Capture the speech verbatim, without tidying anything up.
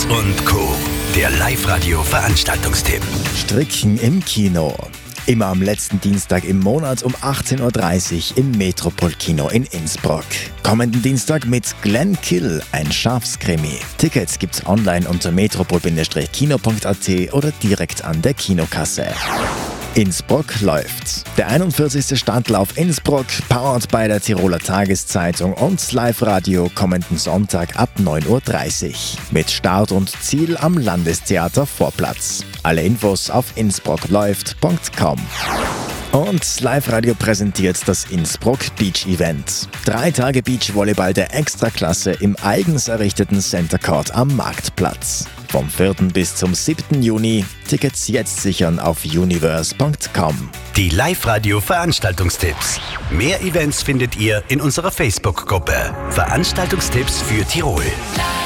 und Co. Der Live-Radio-Veranstaltungstipp. Stricken im Kino. Immer am letzten Dienstag im Monat um achtzehn Uhr dreißig im Metropol-Kino in Innsbruck. Kommenden Dienstag mit Glenn Kill, ein Schafskrimi. Tickets gibt's online unter metropol Bindestrich kino punkt a t oder direkt an der Kinokasse. Innsbruck läuft. Der einundvierzigste Stadtlauf Innsbruck, powered bei der Tiroler Tageszeitung und Live-Radio kommenden Sonntag ab neun Uhr dreißig. Mit Start und Ziel am Landestheater Vorplatz. Alle Infos auf innsbruckläuft punkt com. Und Live-Radio präsentiert das Innsbruck Beach Event. Drei Tage Beachvolleyball der Extraklasse im eigens errichteten Center Court am Marktplatz. Vom vierten bis zum siebten Juni. Tickets jetzt sichern auf universe punkt com. Die Live-Radio-Veranstaltungstipps. Mehr Events findet ihr in unserer Facebook-Gruppe. Veranstaltungstipps für Tirol.